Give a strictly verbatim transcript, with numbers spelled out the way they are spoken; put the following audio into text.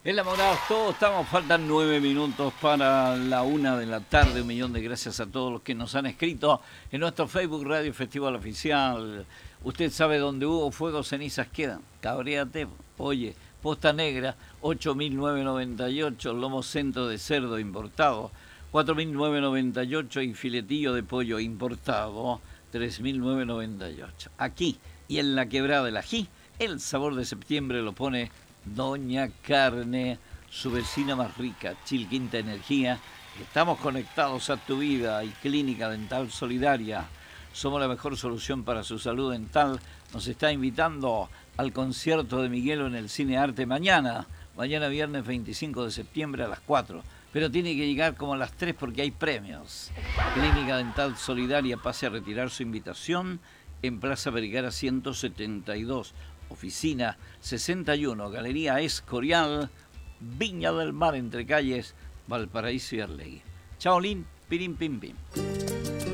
Enamorados todos estamos, faltan nueve minutos para la una de la tarde. Un millón de gracias a todos los que nos han escrito en nuestro Facebook Radio Festival Oficial. Usted sabe dónde hubo fuego, cenizas quedan. Cabréate, oye, Posta Negra, ocho mil novecientos noventa y ocho, lomo centro de cerdo importado, cuatro mil novecientos noventa y ocho y filetillo de pollo importado, tres mil novecientos noventa y ocho. Aquí y en la Quebrada del Ají, el sabor de septiembre lo pone Doña Carne, su vecina más rica, Chilquinta Energía. Estamos conectados a tu vida y Clínica Dental Solidaria. Somos la mejor solución para su salud dental. Nos está invitando al concierto de Miguelo en el Cine Arte mañana, mañana viernes veinticinco de septiembre a las cuatro. Pero tiene que llegar como a las tres porque hay premios. Clínica Dental Solidaria, pase a retirar su invitación en Plaza Vergara ciento setenta y dos. Oficina sesenta y uno, Galería Escorial, Viña del Mar, entre calles Valparaíso y Arlegui. Chao, Lin, pirim, pim, pim.